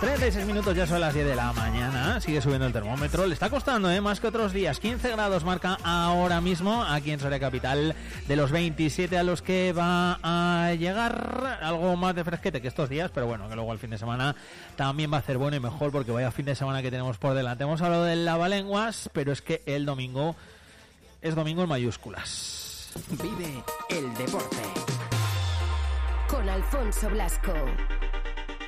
36 minutos, ya son las 10 de la mañana. Sigue subiendo el termómetro. Le está costando, más que otros días. 15 grados marca ahora mismo aquí en Soria Capital. De los 27 a los que va a llegar, algo más de fresquete que estos días, pero bueno, que luego el fin de semana también va a ser bueno y mejor, porque vaya fin de semana que tenemos por delante. Hemos hablado del lavalenguas, pero es que el domingo es domingo en mayúsculas. Vive el deporte con Alfonso Blasco.